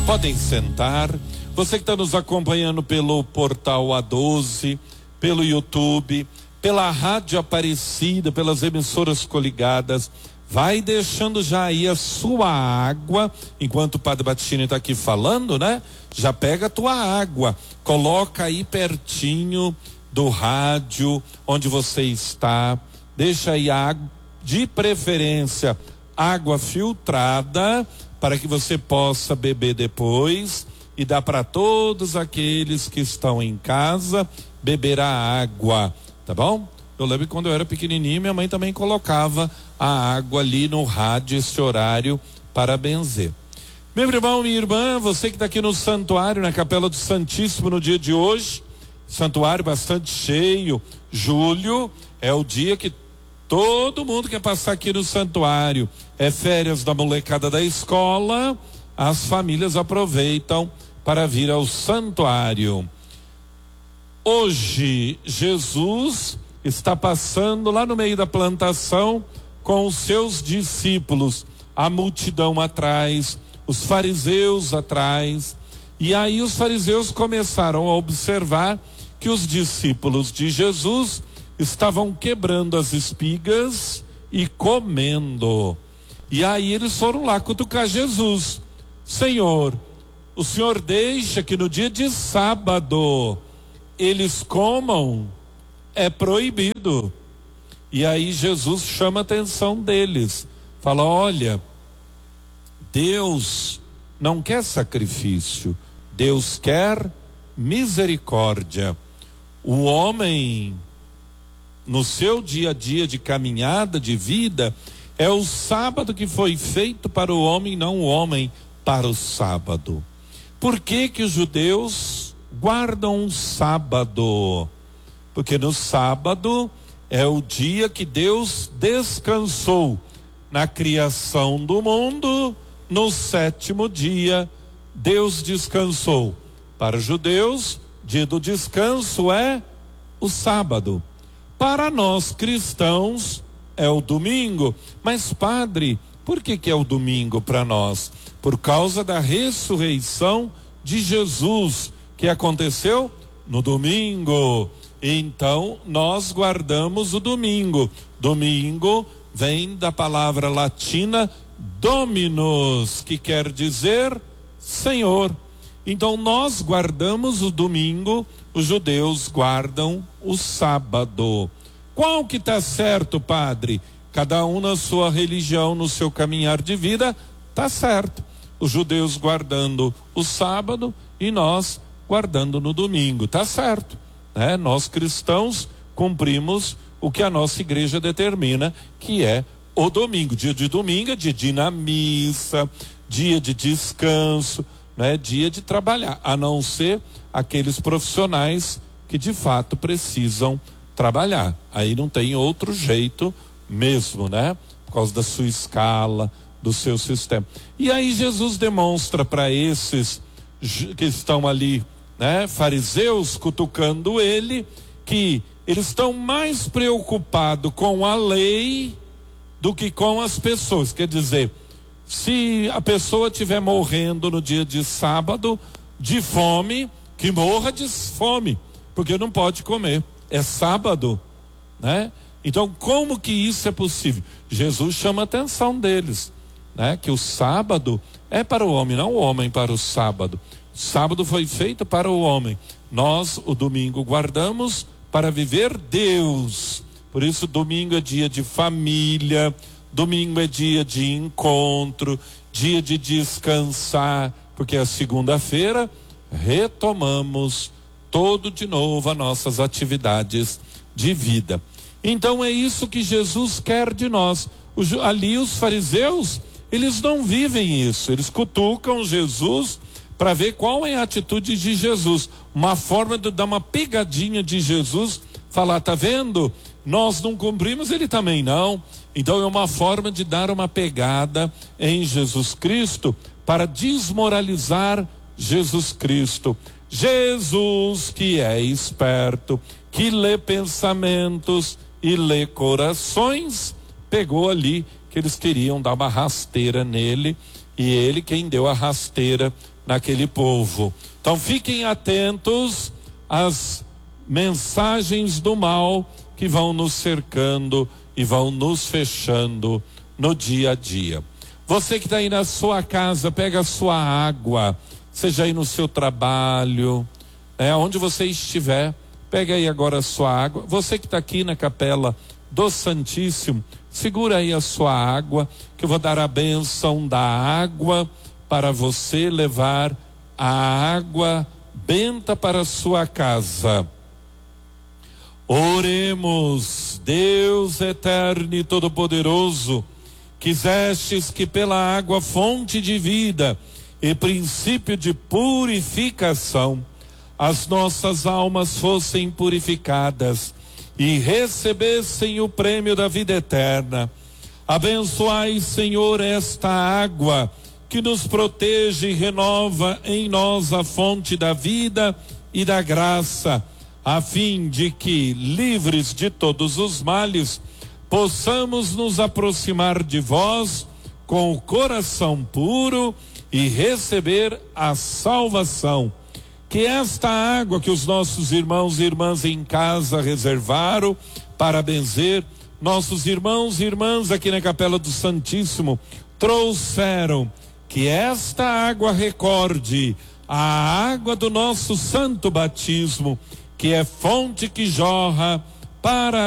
Podem sentar. Você que está nos acompanhando pelo portal A12, pelo YouTube, pela Rádio Aparecida, pelas emissoras coligadas, vai deixando já aí a sua água, enquanto o Padre Battistini está aqui falando, né? Já pega a tua água, coloca aí pertinho do rádio, onde você está, deixa aí a água, de preferência, água filtrada, para que você possa beber depois e dar para todos aqueles que estão em casa beber a água, tá bom? Eu lembro que quando eu era pequenininho, minha mãe também colocava a água ali no rádio, esse horário, para benzer. Meu irmão, minha irmã, você que está aqui no santuário, na Capela do Santíssimo no dia de hoje, santuário bastante cheio, julho é o dia que todo mundo quer passar aqui no santuário, é férias da molecada da escola, as famílias aproveitam para vir ao santuário. Hoje, Jesus está passando lá no meio da plantação com os seus discípulos, a multidão atrás, os fariseus atrás, e aí os fariseus começaram a observar que os discípulos de Jesus estavam quebrando as espigas e comendo. E aí eles foram lá cutucar Jesus. Senhor, o Senhor deixa que no dia de sábado eles comam? É proibido. E aí Jesus chama a atenção deles. Fala, olha, Deus não quer sacrifício, Deus quer misericórdia. O homem, no seu dia a dia de caminhada, de vida, é o sábado que foi feito para o homem, não o homem para o sábado. Por que que os judeus guardam um sábado? Porque no sábado é o dia que Deus descansou na criação do mundo. No sétimo dia Deus descansou. Para os judeus, dia do descanso é o sábado. Para nós cristãos é o domingo. Mas padre, por que que é o domingo para nós? Por causa da ressurreição de Jesus, que aconteceu no domingo. Então nós guardamos o domingo. Domingo vem da palavra latina Dominus, que quer dizer Senhor. Então nós guardamos o domingo, os judeus guardam o sábado. Qual que está certo, padre? Cada um na sua religião, no seu caminhar de vida, está certo. Os judeus guardando o sábado e nós guardando no domingo, está certo, né? Nós cristãos cumprimos o que a nossa igreja determina, que é o domingo. Dia de domingo é dia de ir na missa, dia de descanso, né? Dia de trabalhar, a não ser aqueles profissionais que de fato precisam trabalhar. Aí não tem outro jeito mesmo, né? Por causa da sua escala, do seu sistema. E aí Jesus demonstra para esses que estão ali, né, fariseus cutucando ele, que eles estão mais preocupados com a lei do que com as pessoas. Quer dizer, se a pessoa estiver morrendo no dia de sábado de fome, que morra de fome, porque não pode comer, é sábado, né? Então como que isso é possível? Jesus chama a atenção deles, né? Que o sábado é para o homem, não o homem para o sábado. O sábado foi feito para o homem. Nós o domingo guardamos para viver Deus. Por isso domingo é dia de família, domingo é dia de encontro, dia de descansar, porque a segunda-feira retomamos todo de novo as nossas atividades de vida. Então é isso que Jesus quer de nós. Ali os fariseus, eles não vivem isso, eles cutucam Jesus para ver qual é a atitude de Jesus, uma forma de dar uma pegadinha de Jesus, falar, tá vendo? Nós não cumprimos, ele também não. Então é uma forma de dar uma pegada em Jesus Cristo para desmoralizar Jesus Cristo. Jesus, que é esperto, que lê pensamentos e lê corações, pegou ali que eles queriam dar uma rasteira nele, e ele quem deu a rasteira naquele povo. Então fiquem atentos às mensagens do mal que vão nos cercando e vão nos fechando no dia a dia. Você que está aí na sua casa, pega a sua água, seja aí no seu trabalho, onde você estiver, pega aí agora a sua água. Você que está aqui na capela do Santíssimo, segura aí a sua água, que eu vou dar a bênção da água para você levar a água benta para a sua casa. Oremos. Deus eterno e todo-poderoso, quisestes que pela água, fonte de vida e princípio de purificação, as nossas almas fossem purificadas e recebessem o prêmio da vida eterna. Abençoai, Senhor, esta água que nos protege e renova em nós a fonte da vida e da graça, a fim de que, livres de todos os males, possamos nos aproximar de vós com o coração puro e receber a salvação. Que esta água que os nossos irmãos e irmãs em casa reservaram para benzer, nossos irmãos e irmãs aqui na Capela do Santíssimo trouxeram, que esta água recorde a água do nosso santo batismo, que é fonte que jorra para